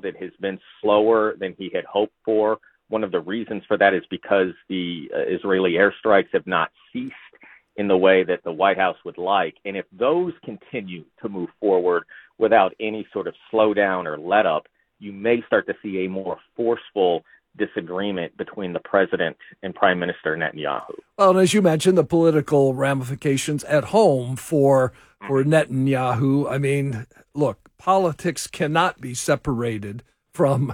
involved. It has been slower than he had hoped for. One of the reasons for that is because the Israeli airstrikes have not ceased in the way that the White House would like. And if those continue to move forward without any sort of slowdown or let up, you may start to see a more forceful disagreement between the president and Prime Minister Netanyahu. Well, and as you mentioned, the political ramifications at home for Netanyahu. I mean, look, politics cannot be separated from,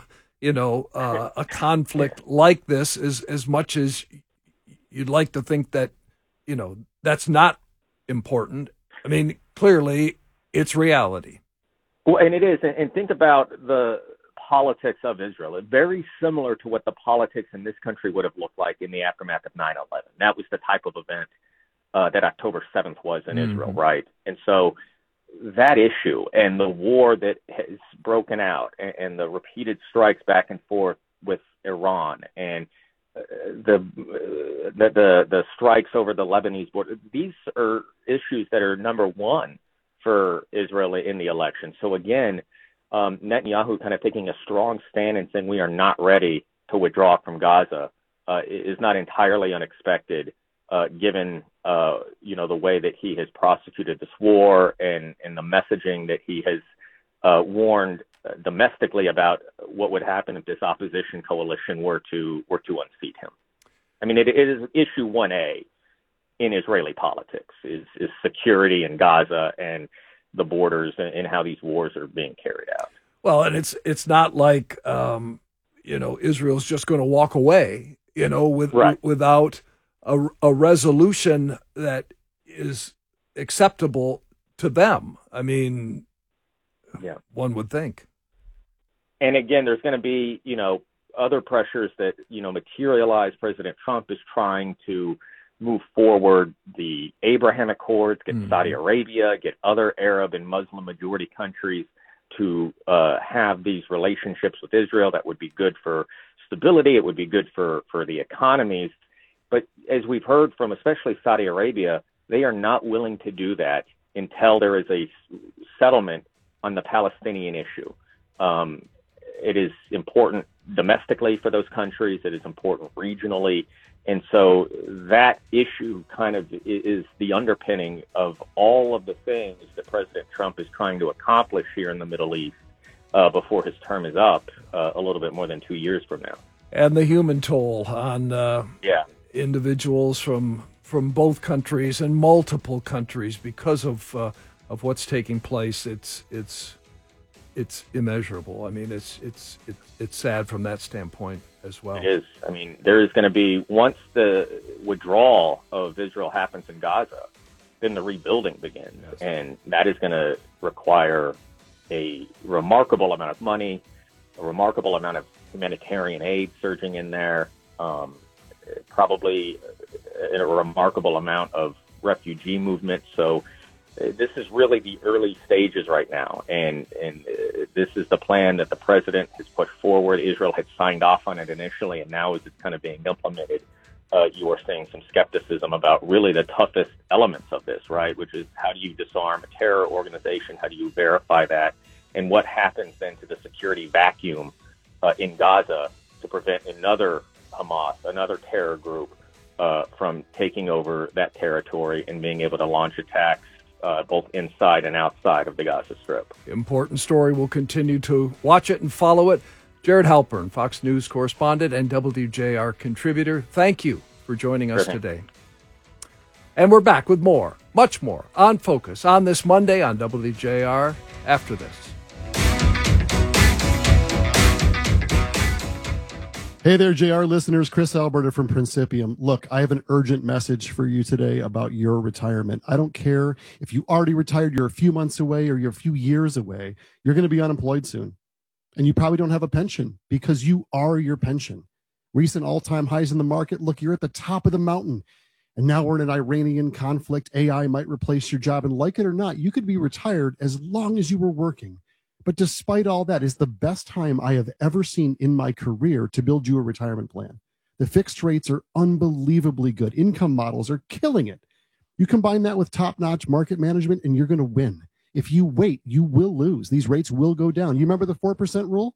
a conflict like this as much as you'd like to think that, that's not important. I mean, clearly it's reality. Well, and it is. And think about the politics of Israel. It's very similar to what the politics in this country would have looked like in the aftermath of 9/11. That was the type of event that October 7th was in Israel, right? And so that issue and the war that has broken out and the repeated strikes back and forth with Iran and the strikes over the Lebanese border, these are issues that are number one for Israel in the election. So again, Netanyahu kind of taking a strong stand and saying we are not ready to withdraw from Gaza is not entirely unexpected, given the way that he has prosecuted this war and the messaging that he has warned domestically about what would happen if this opposition coalition were to unseat him. I mean, it is issue 1A in Israeli politics is security in Gaza and the borders and how these wars are being carried out. Well, and it's not like Israel's just going to walk away, without a resolution that is acceptable to them. I mean, one would think. And again, there's going to be other pressures that materialize. President Trump is trying to move forward the Abraham Accords, get Saudi Arabia, get other Arab and Muslim majority countries to have these relationships with Israel. That would be good for stability. It would be good for the economies. But as we've heard from especially Saudi Arabia, they are not willing to do that until there is a settlement on the Palestinian issue. It is important domestically for those countries. It is important regionally. And so that issue kind of is the underpinning of all of the things that President Trump is trying to accomplish here in the Middle East before his term is up a little bit more than 2 years from now. And the human toll on individuals from both countries and multiple countries because of what's taking place. It's immeasurable. I mean, it's sad from that standpoint as well. It is. I mean, there is going to be, once the withdrawal of Israel happens in Gaza, then the rebuilding begins. Yes. And that is going to require a remarkable amount of money, a remarkable amount of humanitarian aid surging in there, probably a remarkable amount of refugee movement. So this is really the early stages right now, and this is the plan that the president has put forward. Israel had signed off on it initially, and now as it's kind of being implemented, you are seeing some skepticism about really the toughest elements of this, right, which is how do you disarm a terror organization? How do you verify that? And what happens then to the security vacuum in Gaza to prevent another Hamas, another terror group, from taking over that territory and being able to launch attacks both inside and outside of the Gaza Strip. Important story. We'll continue to watch it and follow it. Jared Halpern, Fox News correspondent and WJR contributor, thank you for joining us today. And we're back with more, much more, on Focus on this Monday on WJR after this. Hey there, JR listeners. Chris Alberta from Principium. Look, I have an urgent message for you today about your retirement. I don't care if you already retired, you're a few months away, or you're a few years away. You're going to be unemployed soon. And you probably don't have a pension because you are your pension. Recent all-time highs in the market. Look, you're at the top of the mountain. And now we're in an Iranian conflict. AI might replace your job. And like it or not, you could be retired as long as you were working. But despite all that, is the best time I have ever seen in my career to build you a retirement plan. The fixed rates are unbelievably good. Income models are killing it. You combine that with top-notch market management, and you're going to win. If you wait, you will lose. These rates will go down. You remember the 4% rule?